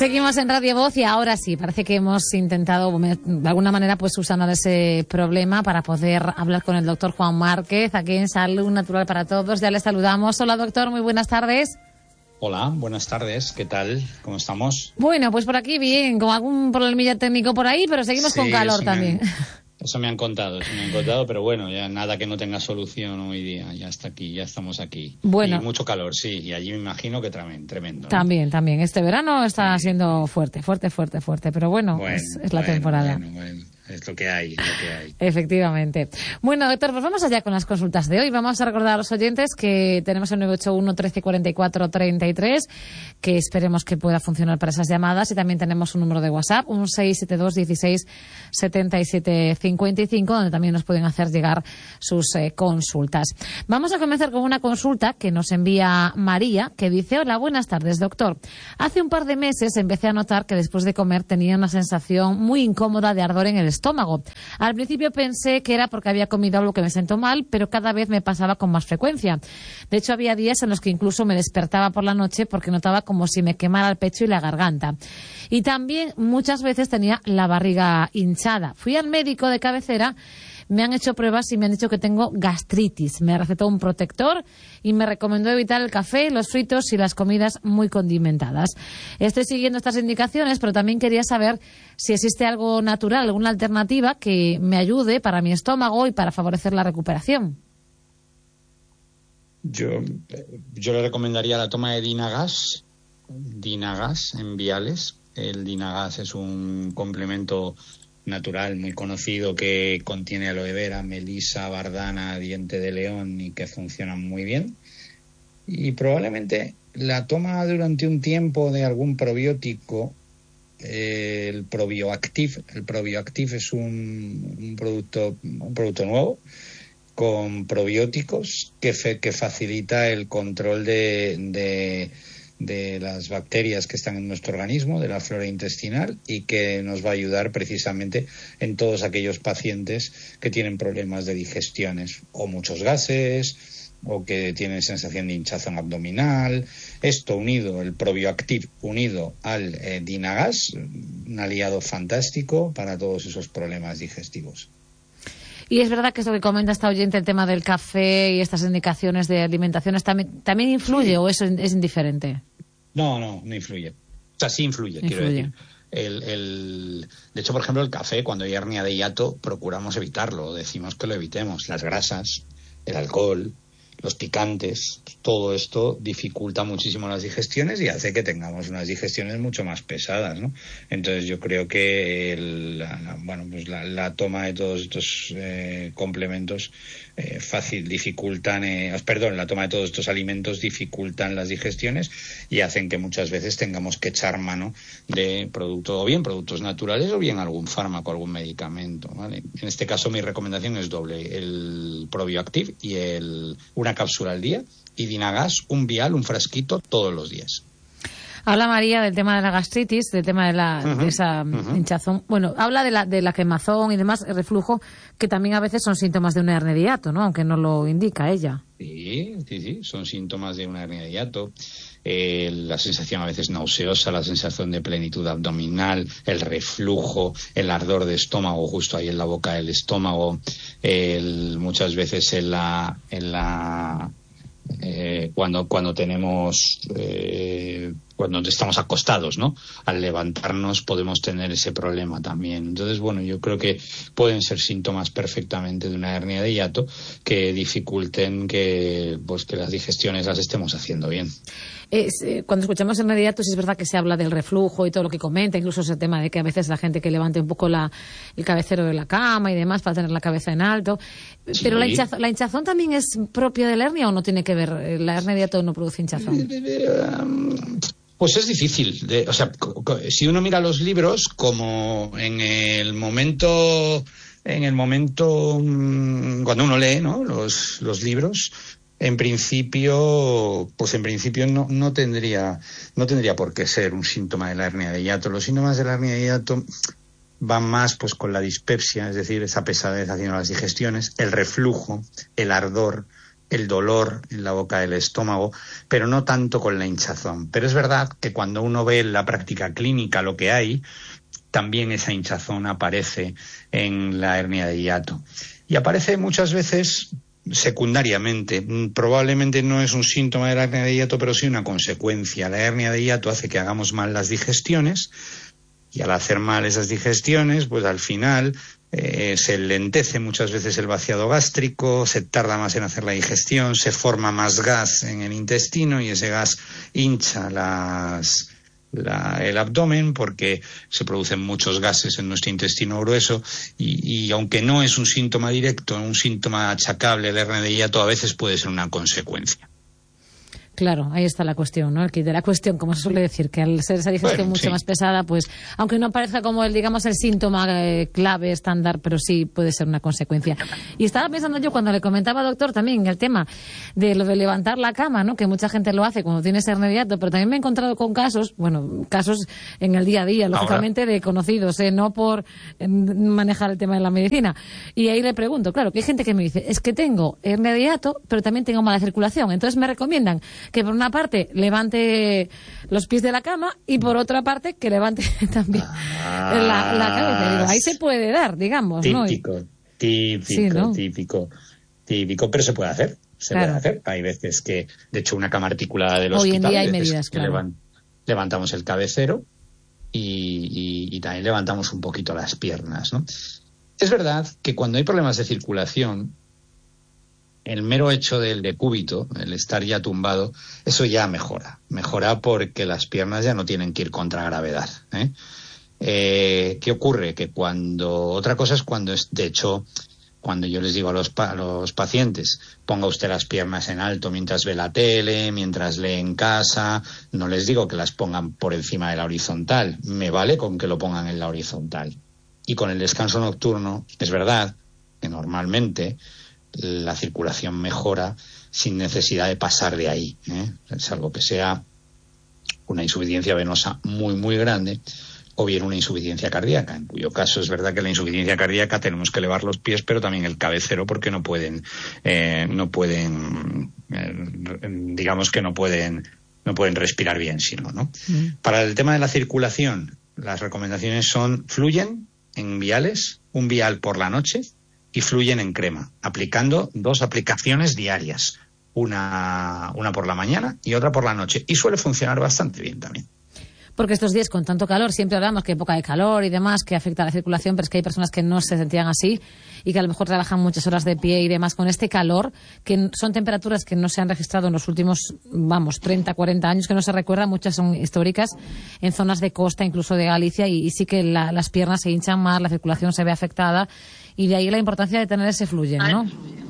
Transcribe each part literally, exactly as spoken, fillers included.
Seguimos en Radio Voz y ahora sí, parece que hemos intentado de alguna manera pues subsanar ese problema para poder hablar con el doctor Juan Márquez, aquí en Salud Natural para Todos. Ya le saludamos. Hola doctor, muy buenas tardes. Hola, buenas tardes. ¿Qué tal? ¿Cómo estamos? Bueno, pues por aquí bien, con algún problemilla técnico por ahí, pero seguimos sí, con calor también. Me han, eso me han contado, eso me han contado, pero bueno, ya nada que no tenga solución hoy día. Ya está aquí, ya estamos aquí. Bueno. Y mucho calor, sí, y allí me imagino que tremendo, ¿no? También, también. Este verano está sí. siendo fuerte, fuerte, fuerte, fuerte, pero bueno, bueno es, es la bueno, temporada. Bueno, bueno. Es lo que hay, es lo que hay. Efectivamente. Bueno, doctor, pues vamos allá con las consultas de hoy. Vamos a recordar a los oyentes que tenemos el nueve ocho uno, trece, cuarenta y cuatro, treinta y tres, que esperemos que pueda funcionar para esas llamadas. Y también tenemos un número de WhatsApp, un seis siete dos, dieciséis, setenta y siete, cincuenta y cinco, donde también nos pueden hacer llegar sus eh, consultas. Vamos a comenzar con una consulta que nos envía María, que dice: hola, buenas tardes, doctor. Hace un par de meses empecé a notar que después de comer tenía una sensación muy incómoda de ardor en el estómago. Al principio pensé que era porque había comido algo que me sentó mal, pero cada vez me pasaba con más frecuencia. De hecho, había días en los que incluso me despertaba por la noche porque notaba como si me quemara el pecho y la garganta. Y también muchas veces tenía la barriga hinchada. Fui al médico de cabecera, me han hecho pruebas y me han dicho que tengo gastritis. Me recetó un protector y me recomendó evitar el café, los fritos y las comidas muy condimentadas. Estoy siguiendo estas indicaciones, pero también quería saber si existe algo natural, alguna alternativa que me ayude para mi estómago y para favorecer la recuperación. Yo, yo le recomendaría la toma de Dinagas, Dinagas en viales. El Dinagas es un complemento natural muy conocido que contiene aloe vera, melisa, bardana, diente de león y que funciona muy bien. Y probablemente la toma durante un tiempo de algún probiótico, eh, el Probioactive. El Probioactive es un, un producto un producto nuevo con probióticos que, fe, que facilita el control de, de de las bacterias que están en nuestro organismo, de la flora intestinal, y que nos va a ayudar precisamente en todos aquellos pacientes que tienen problemas de digestiones o muchos gases o que tienen sensación de hinchazón abdominal. Esto unido, el Probioactive unido al eh, Dinagas, un aliado fantástico para todos esos problemas digestivos. Y es verdad que esto que comenta esta oyente, el tema del café y estas indicaciones de alimentaciones, ¿también, también influye sí. o eso es indiferente? No, no, no influye. O sea, sí influye, influye. quiero decir. El, el... De hecho, por ejemplo, el café, cuando hay hernia de hiato, procuramos evitarlo, decimos que lo evitemos. Las grasas, el alcohol, los picantes, todo esto dificulta muchísimo las digestiones y hace que tengamos unas digestiones mucho más pesadas, ¿no? Entonces yo creo que el, la, la, bueno, pues la, la toma de todos estos eh, complementos eh, fácil dificultan, eh, perdón, la toma de todos estos alimentos dificultan las digestiones y hacen que muchas veces tengamos que echar mano de productos, o bien productos naturales o bien algún fármaco, algún medicamento, ¿vale? En este caso mi recomendación es doble: el Probioactive y el una cápsula al día, y Dinagas, un vial, un frasquito todos los días. Habla María del tema de la gastritis, del tema de, la, uh-huh, de esa uh-huh. hinchazón. Bueno, habla de la, de la quemazón y demás, el reflujo, que también a veces son síntomas de una hernia de hiato, ¿no? Aunque no lo indica ella. Sí, sí, sí, son síntomas de una hernia de hiato. Eh, la sensación a veces nauseosa, la sensación de plenitud abdominal, el reflujo, el ardor de estómago justo ahí en la boca del estómago, el, muchas veces en la, en la eh, cuando cuando tenemos eh, cuando estamos acostados, ¿no? Al levantarnos podemos tener ese problema también. Entonces, bueno, yo creo que pueden ser síntomas perfectamente de una hernia de hiato que dificulten que pues que las digestiones las estemos haciendo bien. Es, eh, cuando escuchamos hernia de hiato, sí es verdad que se habla del reflujo y todo lo que comenta, incluso ese tema de que a veces la gente que levante un poco la, el cabecero de la cama y demás para tener la cabeza en alto. Sí. Pero la hinchazón, ¿la hinchazón también es propia de la hernia o no tiene que ver? ¿La hernia de hiato no produce hinchazón? Pues es difícil. De, o sea, si uno mira los libros, como en el momento, en el momento cuando uno lee, ¿no? Los, los libros, en principio, pues en principio no, no tendría, no tendría por qué ser un síntoma de la hernia de hiato. Los síntomas de la hernia de hiato van más pues con la dispepsia, es decir, esa pesadez haciendo las digestiones, el reflujo, el ardor, el dolor en la boca del estómago, pero no tanto con la hinchazón. Pero es verdad que cuando uno ve en la práctica clínica lo que hay, también esa hinchazón aparece en la hernia de hiato. Y aparece muchas veces secundariamente. Probablemente no es un síntoma de la hernia de hiato, pero sí una consecuencia. La hernia de hiato hace que hagamos mal las digestiones, y al hacer mal esas digestiones, pues al final eh, se lentece muchas veces el vaciado gástrico, se tarda más en hacer la digestión, se forma más gas en el intestino y ese gas hincha las... La, el abdomen, porque se producen muchos gases en nuestro intestino grueso y, y aunque no es un síntoma directo, un síntoma achacable, el hernia de hiato a veces puede ser una consecuencia. Claro, ahí está la cuestión, ¿no? El kit de la cuestión, como se suele decir, que al ser esa digestión bueno, mucho sí. más pesada, pues, aunque no parezca como el, digamos, el síntoma eh, clave, estándar, pero sí puede ser una consecuencia. Y estaba pensando yo cuando le comentaba, doctor, también el tema de lo de levantar la cama, ¿no? Que mucha gente lo hace cuando tiene hernia de hiato, pero también me he encontrado con casos, bueno, casos en el día a día, lógicamente, Ahora. de conocidos, ¿eh? No por eh, manejar el tema de la medicina. Y ahí le pregunto, claro, que hay gente que me dice, es que tengo hernia de hiato, pero también tengo mala circulación. Entonces me recomiendan que por una parte levante los pies de la cama y por otra parte que levante también ah, la, la cabeza. Digo, ahí se puede dar, digamos, típico, ¿no? Típico, sí, ¿no? típico, típico, pero se puede hacer, se claro. puede hacer. Hay veces que, de hecho, una cama articulada del Hoy hospital, en día hay medidas, que claro. levan, levantamos el cabecero y, y, y también levantamos un poquito las piernas, ¿no? Es verdad que cuando hay problemas de circulación, el mero hecho del decúbito, el estar ya tumbado, eso ya mejora. Mejora porque las piernas ya no tienen que ir contra gravedad, ¿eh? Eh, ¿Qué ocurre? Que cuando... Otra cosa es cuando, es, de hecho, cuando yo les digo a los, pa, a los pacientes, ponga usted las piernas en alto mientras ve la tele, mientras lee en casa, no les digo que las pongan por encima de la horizontal. Me vale con que lo pongan en la horizontal. Y con el descanso nocturno, es verdad que normalmente la circulación mejora sin necesidad de pasar de ahí, ¿eh? Salvo que sea una insuficiencia venosa muy muy grande o bien una insuficiencia cardíaca, en cuyo caso es verdad que la insuficiencia cardíaca tenemos que elevar los pies pero también el cabecero porque no pueden eh, no pueden eh, digamos que no pueden no pueden respirar bien sino, ¿no? Mm. Para el tema de la circulación, las recomendaciones son fluyen en viales, un vial por la noche y fluyen en crema, aplicando dos aplicaciones diarias, una, una por la mañana y otra por la noche, y suele funcionar bastante bien también. Porque estos días con tanto calor, siempre hablamos que época de calor y demás, que afecta a la circulación, pero es que hay personas que no se sentían así y que a lo mejor trabajan muchas horas de pie y demás con este calor, que son temperaturas que no se han registrado en los últimos, vamos, treinta, cuarenta años, que no se recuerdan, muchas son históricas, en zonas de costa, incluso de Galicia, y, y sí que la, las piernas se hinchan más, la circulación se ve afectada, y de ahí la importancia de tener ese fluyen, ¿no?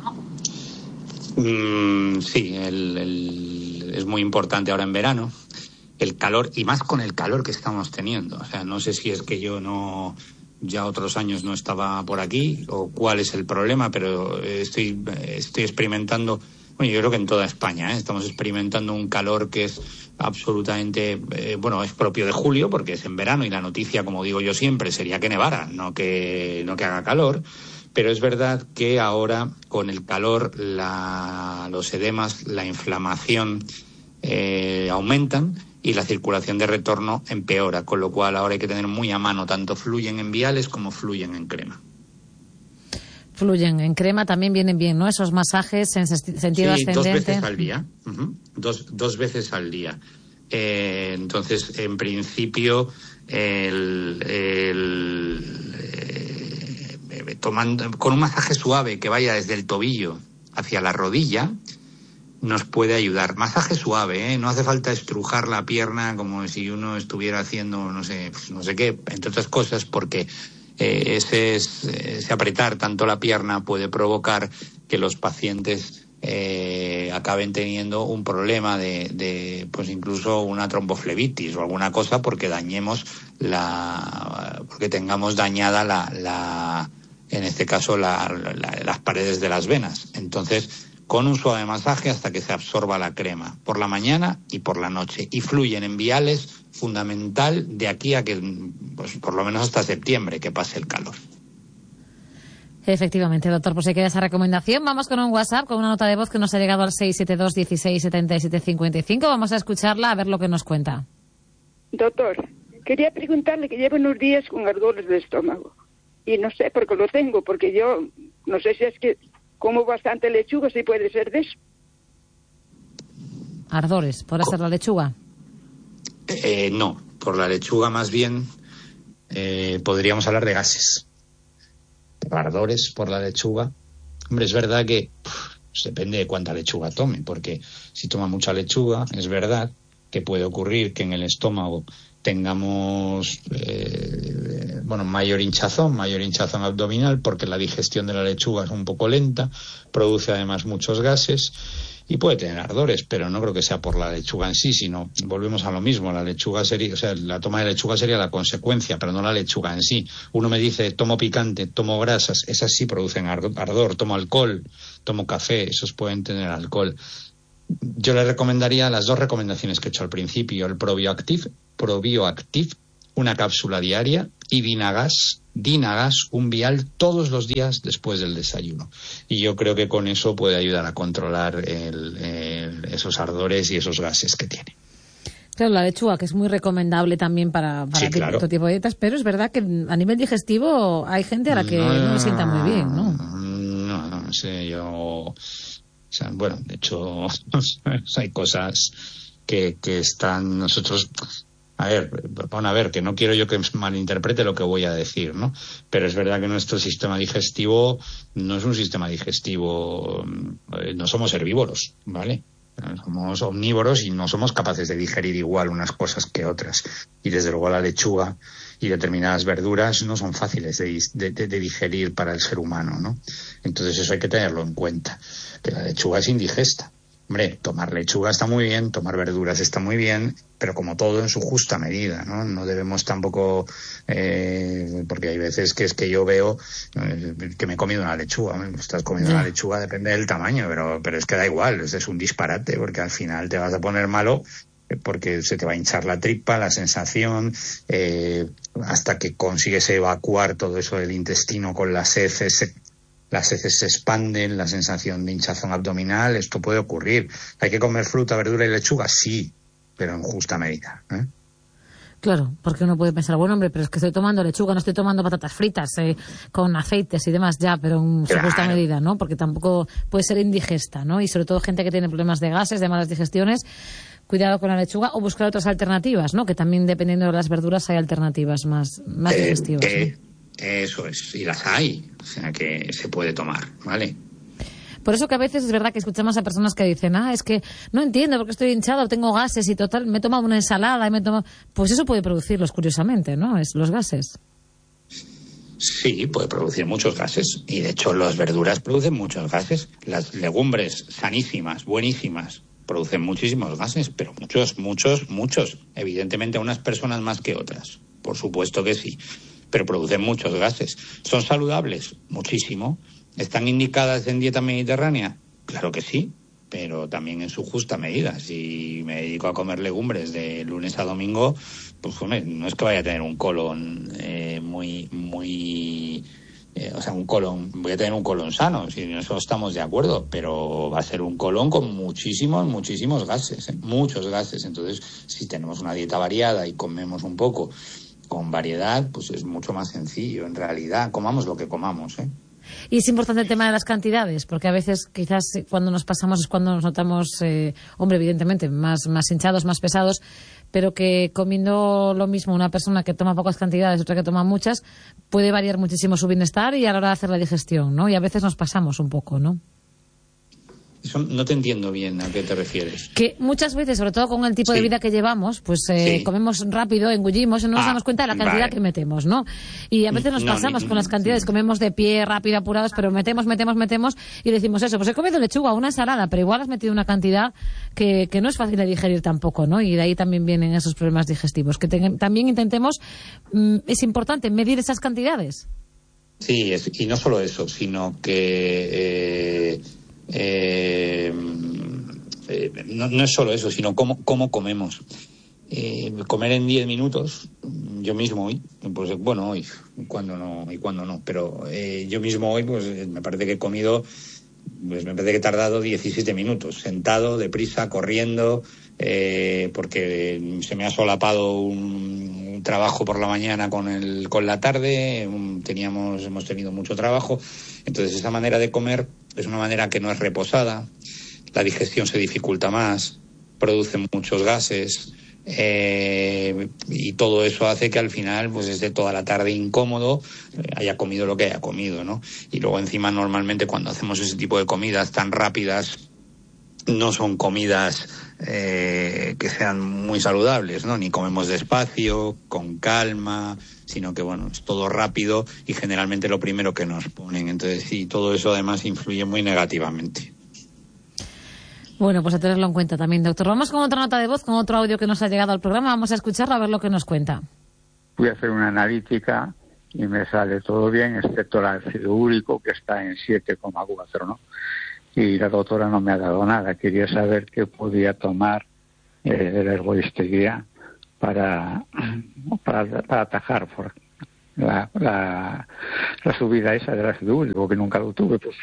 Mm, sí, el, el, es muy importante ahora en verano. El calor, y más con el calor que estamos teniendo. O sea, no sé si es que yo no, ya otros años no estaba por aquí, o cuál es el problema, pero estoy, estoy experimentando, bueno, yo creo que en toda España, ¿eh? Estamos experimentando un calor que es absolutamente, eh, bueno, es propio de julio, porque es en verano, y la noticia, como digo yo siempre, sería que nevara, no que, no que haga calor. Pero es verdad que ahora, con el calor, la, los edemas, la inflamación eh, aumentan, y la circulación de retorno empeora, con lo cual ahora hay que tener muy a mano, tanto fluyen en viales como fluyen en crema. Fluyen en crema también vienen bien, ¿no? Esos masajes en sentido sí, ascendente. dos veces al día, uh-huh. dos, dos veces al día. Eh, entonces, en principio, el, el, eh, tomando, con un masaje suave que vaya desde el tobillo hacia la rodilla, nos puede ayudar. Masaje suave, ¿eh? No hace falta estrujar la pierna como si uno estuviera haciendo, no sé, pues no sé qué, entre otras cosas, porque eh, ese, ese apretar tanto la pierna puede provocar que los pacientes eh, acaben teniendo un problema de, de, pues incluso una tromboflebitis o alguna cosa, porque dañemos la, porque tengamos dañada la, la en este caso, la, la, las paredes de las venas. Entonces, con un suave masaje hasta que se absorba la crema, por la mañana y por la noche. Y fluyen en viales, fundamental de aquí a que, pues por lo menos hasta septiembre, que pase el calor. Efectivamente, doctor, pues se queda esa recomendación. Vamos con un WhatsApp, con una nota de voz que nos ha llegado al seis siete dos, dieciséis, setenta y siete cincuenta y cinco. Vamos a escucharla a ver lo que nos cuenta. Doctor, quería preguntarle que llevo unos días con ardores de estómago. Y no sé por qué lo tengo, porque yo no sé si es que como bastante lechuga, si puede ser de eso. Ardores, ¿puede ser la lechuga? Eh, no, por la lechuga más bien eh, podríamos hablar de gases. Ardores por la lechuga. Hombre, es verdad que pff, depende de cuánta lechuga tome, porque si toma mucha lechuga, es verdad que puede ocurrir que en el estómago tengamos eh, bueno mayor hinchazón, mayor hinchazón abdominal, porque la digestión de la lechuga es un poco lenta, produce además muchos gases y puede tener ardores, pero no creo que sea por la lechuga en sí, sino volvemos a lo mismo, la lechuga sería, o sea, la toma de lechuga sería la consecuencia, pero no la lechuga en sí. Uno me dice, tomo picante, tomo grasas, esas sí producen ardor, tomo alcohol, tomo café, esos pueden tener alcohol. Yo le recomendaría las dos recomendaciones que he hecho al principio, el Probioactive, Probioactive, una cápsula diaria, y Dinagas, Dinagas, un vial todos los días después del desayuno. Y yo creo que con eso puede ayudar a controlar el, el, esos ardores y esos gases que tiene. Claro, la lechuga, que es muy recomendable también para, para sí, claro. todo tipo de dietas, pero es verdad que a nivel digestivo hay gente a la que no, no le sienta muy bien, ¿no? No, no, no sé, yo... O sea, bueno, de hecho, hay cosas que, que están nosotros... A ver, bueno, a ver, que no quiero yo que malinterprete lo que voy a decir, ¿no? Pero es verdad que nuestro sistema digestivo no es un sistema digestivo, no somos herbívoros, ¿vale? Somos omnívoros y no somos capaces de digerir igual unas cosas que otras. Y desde luego la lechuga y determinadas verduras no son fáciles de, de, de digerir para el ser humano, ¿no? Entonces eso hay que tenerlo en cuenta, que la lechuga es indigesta. Hombre, tomar lechuga está muy bien, tomar verduras está muy bien, pero como todo en su justa medida, ¿no? No debemos tampoco, eh, porque hay veces que es que yo veo eh, que me he comido una lechuga, me estás comiendo una lechuga, depende del tamaño, pero, pero es que da igual, es, es un disparate, porque al final te vas a poner malo, porque se te va a hinchar la tripa, la sensación, eh, hasta que consigues evacuar todo eso del intestino con las heces, se, las heces se expanden, la sensación de hinchazón abdominal, esto puede ocurrir. ¿Hay que comer fruta, verdura y lechuga? Sí, pero en justa medida, ¿eh? Claro, porque uno puede pensar, bueno, hombre, pero es que estoy tomando lechuga, no estoy tomando patatas fritas eh, con aceites y demás, ya, pero en su Claro. justa medida, ¿no? Porque tampoco puede ser indigesta, ¿no? Y sobre todo gente que tiene problemas de gases, de malas digestiones, cuidado con la lechuga o buscar otras alternativas, ¿no? Que también, dependiendo de las verduras, hay alternativas más, más Eh, digestivas, eh, ¿no? Eso es, y las hay, o sea que se puede tomar, ¿vale? Por eso que a veces es verdad que escuchamos a personas que dicen, ah, es que no entiendo porque estoy hinchado, tengo gases y total, me he tomado una ensalada y me he tomado... Pues eso puede producirlos, curiosamente, ¿no? Es los gases. Sí, puede producir muchos gases, y de hecho las verduras producen muchos gases. Las legumbres sanísimas, buenísimas, producen muchísimos gases, pero muchos, muchos, muchos. Evidentemente unas personas más que otras, por supuesto que sí, pero producen muchos gases. ¿Son saludables? Muchísimo. ¿Están indicadas en dieta mediterránea? Claro que sí, pero también en su justa medida. Si me dedico a comer legumbres de lunes a domingo, pues hombre, no es que vaya a tener un colon eh, muy, muy... Eh, o sea, un colon, voy a tener un colon sano, si en eso estamos de acuerdo, pero va a ser un colon con muchísimos, muchísimos gases, ¿eh? Muchos gases. Entonces, si tenemos una dieta variada y comemos un poco con variedad, pues es mucho más sencillo, en realidad, comamos lo que comamos, ¿eh? Y es importante el tema de las cantidades, porque a veces quizás cuando nos pasamos es cuando nos notamos, eh, hombre, evidentemente, más, más hinchados, más pesados, pero que comiendo lo mismo una persona que toma pocas cantidades, otra que toma muchas, puede variar muchísimo su bienestar y a la hora de hacer la digestión, ¿no? Y a veces nos pasamos un poco, ¿no? Eso no te entiendo bien a qué te refieres. Que muchas veces, sobre todo con el tipo Sí. de vida que llevamos, pues eh, Sí. comemos rápido, engullimos y no nos Ah, damos cuenta de la cantidad vale. que metemos, ¿no? Y a veces nos No, pasamos ni- con las cantidades, comemos de pie, rápido, apurados, pero metemos, metemos, metemos y decimos eso, pues he comido lechuga, una ensalada, pero igual has metido una cantidad que, que no es fácil de digerir tampoco, ¿no? Y de ahí también vienen esos problemas digestivos. Que te- también intentemos, mm, es importante medir esas cantidades. Sí, es, y no solo eso, sino que eh, eh, eh, no, no es solo eso, sino cómo, cómo comemos. Eh, comer en diez minutos yo mismo hoy, pues bueno, hoy, cuando no, y cuando no, pero eh, yo mismo hoy, pues me parece que he comido, pues me parece que he tardado diecisiete minutos, sentado, deprisa, corriendo, eh, porque se me ha solapado un, un trabajo por la mañana con el, con la tarde, un, teníamos, hemos tenido mucho trabajo, entonces esa manera de comer es una manera que no es reposada, la digestión se dificulta más, produce muchos gases. Eh, y todo eso hace que al final pues esté toda la tarde incómodo, eh, haya comido lo que haya comido, ¿no? Y luego encima normalmente cuando hacemos ese tipo de comidas tan rápidas no son comidas eh, que sean muy saludables, ¿no? Ni comemos despacio, con calma, sino que bueno, es todo rápido y generalmente lo primero que nos ponen. Entonces sí, todo eso además influye muy negativamente. Bueno, pues a tenerlo en cuenta también, doctor. Vamos con otra nota de voz, con otro audio que nos ha llegado al programa. Vamos a escucharlo a ver lo que nos cuenta. Fui a hacer una analítica y me sale todo bien, excepto el ácido úrico, que está en siete coma cuatro, ¿no? Y la doctora no me ha dado nada. Quería saber qué podía tomar eh, de la herboristería para, para, para atajar por la, la, la subida esa del ácido úrico, que nunca lo tuve, pues.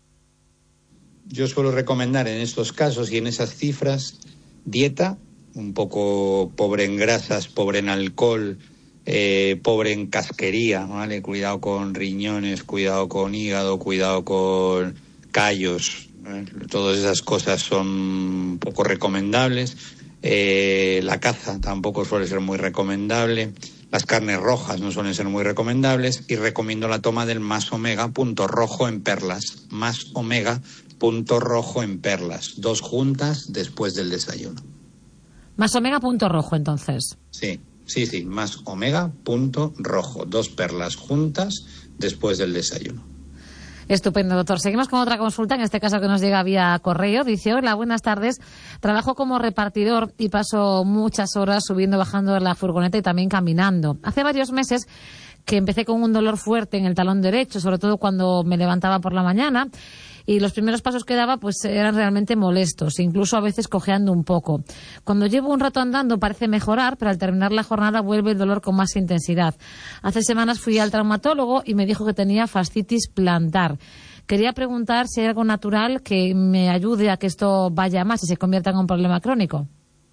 Yo suelo recomendar en estos casos y en esas cifras dieta, un poco pobre en grasas, pobre en alcohol, eh, pobre en casquería, ¿vale? Cuidado con riñones, cuidado con hígado, cuidado con callos, ¿eh? Todas esas cosas son poco recomendables. Eh, la caza tampoco suele ser muy recomendable. Las carnes rojas no suelen ser muy recomendables y recomiendo la toma del más omega punto rojo en perlas. Más omega punto rojo en perlas. Dos juntas después del desayuno. Más omega punto rojo, entonces. Sí, sí, sí. Más omega punto rojo. Dos perlas juntas después del desayuno. Estupendo, doctor. Seguimos con otra consulta, en este caso que nos llega vía correo. Dice, hola, buenas tardes. Trabajo como repartidor y paso muchas horas subiendo, bajando de la furgoneta y también caminando. Hace varios meses que empecé con un dolor fuerte en el talón derecho, sobre todo cuando me levantaba por la mañana, y los primeros pasos que daba pues eran realmente molestos, incluso a veces cojeando un poco. Cuando llevo un rato andando parece mejorar, pero al terminar la jornada vuelve el dolor con más intensidad. Hace semanas fui al traumatólogo y me dijo que tenía fascitis plantar. Quería preguntar si hay algo natural que me ayude a que esto vaya más y se convierta en un problema crónico.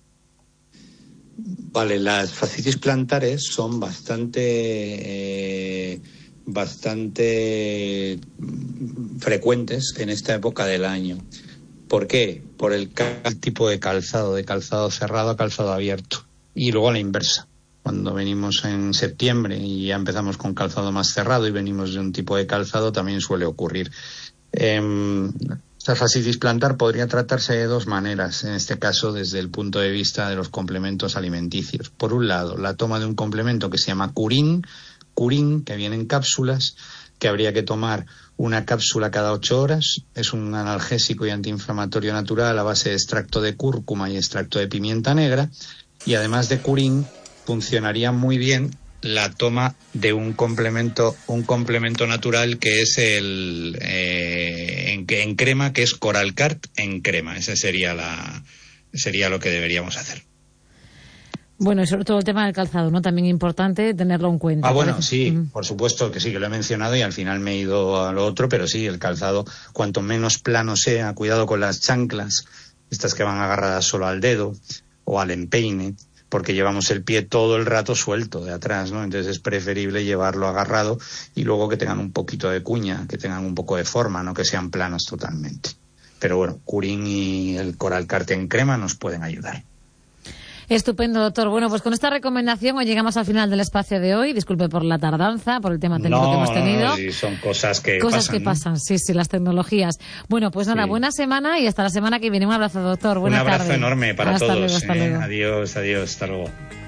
Vale, las fascitis plantares son bastante... Eh... bastante frecuentes en esta época del año. ¿Por qué? Por el tipo de calzado, de calzado cerrado a calzado abierto. Y luego a la inversa. Cuando venimos en septiembre y ya empezamos con calzado más cerrado y venimos de un tipo de calzado, también suele ocurrir. Eh, esta fascitis plantar podría tratarse de dos maneras, en este caso desde el punto de vista de los complementos alimenticios. Por un lado, la toma de un complemento que se llama Curín, Curín, que viene en cápsulas, que habría que tomar una cápsula cada ocho horas. Es un analgésico y antiinflamatorio natural a base de extracto de cúrcuma y extracto de pimienta negra. Y además de Curín, funcionaría muy bien la toma de un complemento, un complemento natural que es el eh, en, en crema, que es Coralcart en crema. Ese sería la sería lo que deberíamos hacer. Bueno, y sobre todo el tema del calzado, ¿no? También importante tenerlo en cuenta. Ah, bueno, sí, uh-huh. Por supuesto que sí, que lo he mencionado y al final me he ido a lo otro, pero sí, el calzado, cuanto menos plano sea, cuidado con las chanclas, estas que van agarradas solo al dedo o al empeine, porque llevamos el pie todo el rato suelto de atrás, ¿no? Entonces es preferible llevarlo agarrado y luego que tengan un poquito de cuña, que tengan un poco de forma, no que sean planos totalmente. Pero bueno, Curín y el Coralcart en crema nos pueden ayudar. Estupendo, doctor. Bueno, pues con esta recomendación hoy llegamos al final del espacio de hoy. Disculpe por la tardanza, por el tema técnico no, que hemos tenido. No, sí, son cosas que cosas pasan. que pasan, sí, sí, las tecnologías. Bueno, pues nada, sí. Buena semana y hasta la semana que viene. Un abrazo, doctor. Buenas tardes. Un abrazo tardes. enorme para hasta todos. Luego, hasta eh. luego. Adiós, adiós, hasta luego.